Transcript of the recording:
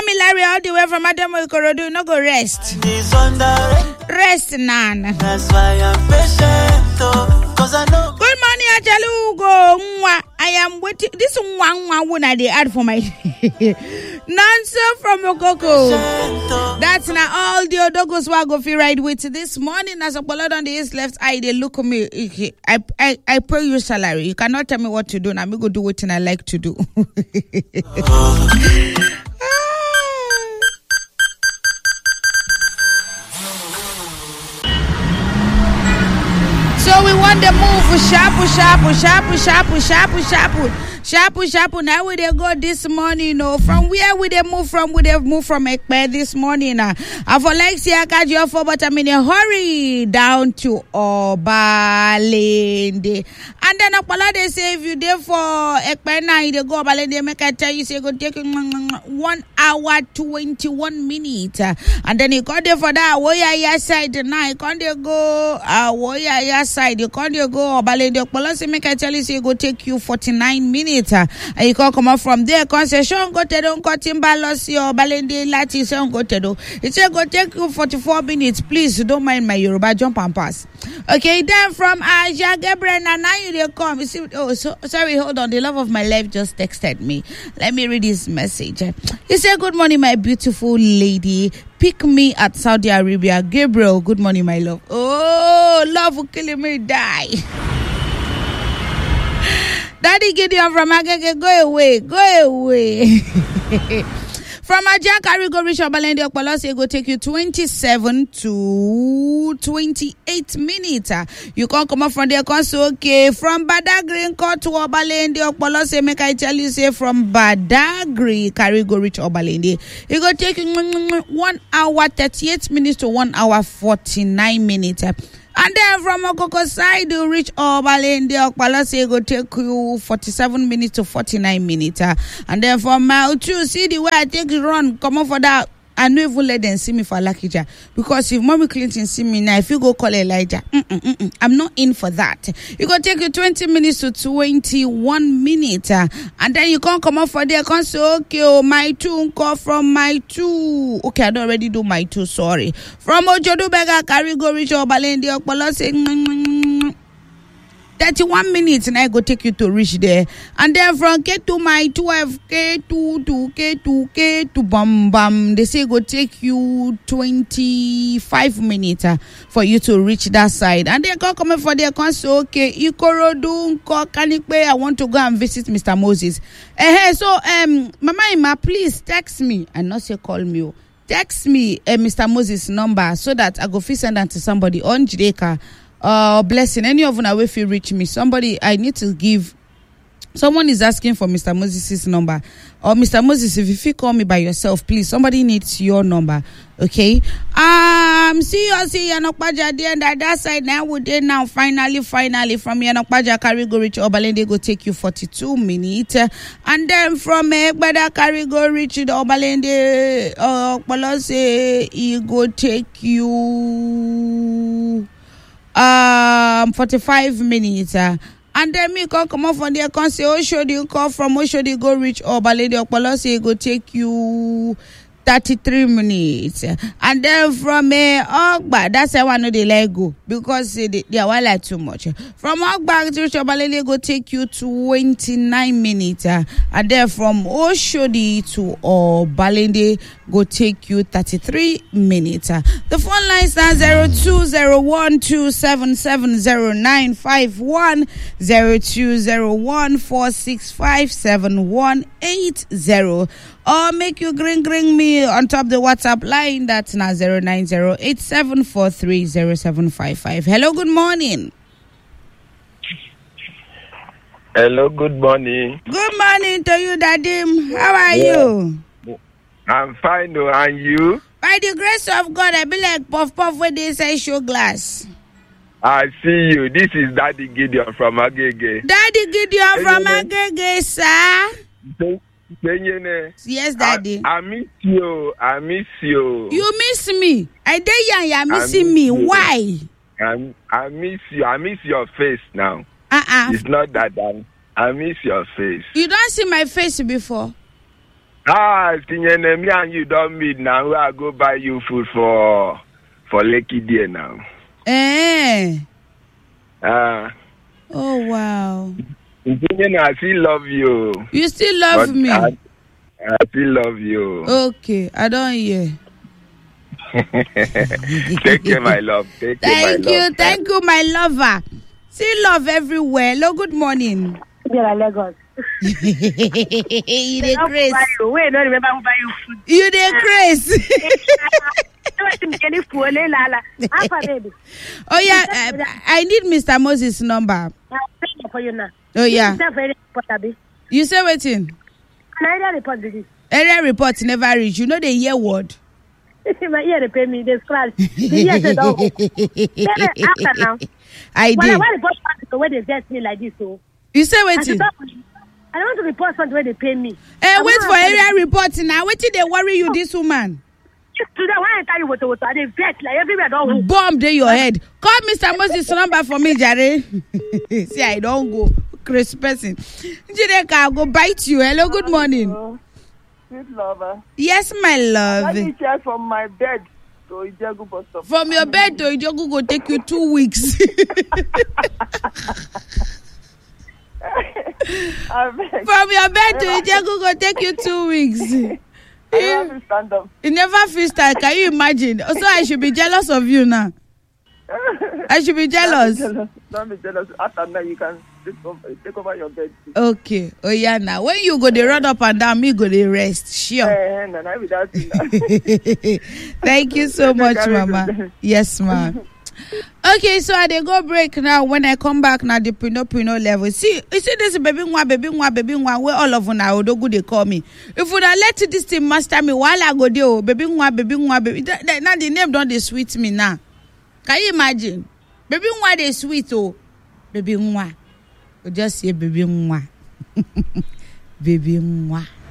Femi Larry all the way from Adamo Ikorodu, no go rest. Rest none. That's why I'm patient, cause I know. Good morning, Ajalugo. I am waiting. This one they add for my Nancy from Okoko. That's not all the Odogos Wago feel right with this morning. As a bullet on the east left eye, they look at me. I pay you salary. You cannot tell me what to do. Now me go do what I like to do. So we want the move sharp. Now we they go this morning, from where we they move from? We they move from Ekpe this morning. I for like see Akaji for, but I'm in a hurry down to Obalende. And then Apala they say if you there for Ekpe now, they go Obalende. Make I tell you, say go take 1 hour 21 minutes. And then you got there for that Woya side now. You can't go Woya side. You can't go Obalende. Apala say make I tell you, say go take you 49 minutes. And you can come up from there. Concession go to don't cut him balance your Balende Lati son go to do. It say go take you 44 minutes. Please don't mind my Yoruba jump and pass. Okay, then from Aja Gabriel and now you they come. You see, sorry, hold on. The love of my life just texted me. Let me read this message. He said, good morning, my beautiful lady. Pick me at Saudi Arabia. Gabriel, good morning, my love. Oh, love will kill me, die. Daddy Gideon from Agege, go away. From Aja Karigo Rich Obalende Okpalose, go take you 27 to 28 minutes. You can come up from there, okay. From Badagry Court to Obalende Okpalose, make I tell you, say from Badagry Karigo Rich Obalende, you go take you 1 hour 38 minutes to 1 hour 49 minutes. And then from Okoko side, you reach Obalende Okpalose, go take you 47 minutes to 49 minutes. And then from Mile 2, see the way I take it run, come on for that. I don't even let them see me for Lakija. Because if Mommy Clinton see me now, if you go call Elijah, I'm not in for that. You go take you 20 minutes to 21 minutes. And then you can't come up for there. Can't say, okay, my two, call from my two. Okay, I don't already do my two, sorry. From Ojodu Bega, Karigo Rich Obalende Okpalose, 31 minutes and I go take you to reach there. And then from K to my 12, K2 to K2, K to Bam, they say go take you 25 minutes for you to reach that side. And then come for their console, okay, Ikorodu, Kanikwe, I want to go and visit Mr. Moses. So, Mama Ima, please text me and not say call me. Text me Mr. Moses' number so that I go send that to somebody on Jideka. Blessing. Any of you now if you reach me, somebody I need to give. Someone is asking for Mr. Moses' number. Or Mr. Moses, if you call me by yourself, please. Somebody needs your number. Okay. See Yanokpaja at the end at that side now. Would they now finally from Yanokpaja Karigo Rich Obalende go take you 42 minutes. And then from Ekbada Karigo Rich Obalende Okpalose, he go take you 45 minutes. And then me come up from there, can say, Oshodi, call from Oshodi, go reach Obalende Okpalose, go take you 33 minutes. And then from Ogba, that's why I know they let go because they are like too much. From Ogba to Obalende go take you 29 minutes. And then from Oshodi to Obalende go take you 33 minutes. The phone lines are 0201277091, 0201465780. Or make you ring me on top the WhatsApp line. That's now 09087430755. Hello, good morning. Hello, good morning. Good morning to you, Dadim. How are you? I'm fine, and you? By the grace of God, I be like Puff when they say show glass. I see you. This is Daddy Gideon from Agege. Daddy Gideon from Agege, sir. Yes, Daddy. I miss you. You miss me? I dare you missing me. Why? I miss you. I miss your face now. It's not that I miss your face. You don't see my face before? Tinyene, me and you don't meet now. I go buy you food for Lekki Day now. Oh, wow. Tinyene, I still love you. You still love me? I still love you. Okay, I don't hear. Take care, my love. Take care, Thank you, my lover. See love everywhere. Hello, good morning. Yeah, Lagos. You dey craze. Wait, don't remember who buy you food. You dey craze. Oh yeah, I need Mr. Moses' number. For you now. Oh yeah. You say waiting. Area report this. Area report never reach. You know the year word. My ear they pay me. They scratch. The year they don't. After now. I did. When I report something the way they get me like this, so. You say waiting. I don't want to report something where they pay me. Wait for area report now. Wait till they worry you, this woman. Today, when I tell you what they vet like everywhere don't bomb in your head. Call Mr. Moses' number for me, Jare. See, I don't go. Chris person. Jireka, I'll go bite you. Hello, good morning. Sweet lover. Yes, my love. Let me check from my bed to Ijebu bus stop. From your bed to Ijebu go take you 2 weeks. From your bed to Ijebu go take you 2 weeks. I never stand up. You never feel stand. Can you imagine? Also, I should be jealous of you now. I should be jealous. Don't be jealous. After that, you can take over your bed. Okay. Oh yeah, now when you go, they run up and down. Me go, they rest. Sure. Thank you so much, Mama. Yes, ma'am. Okay, so I dey go break now. When I come back now, the Pino level. See, you see this baby one, where all of una odogu they call me. If we let this thing master me while I go there, baby one. Now the name don't they sweet me now. Can you imagine? Baby one they sweet baby one. Just say baby one. Baby one.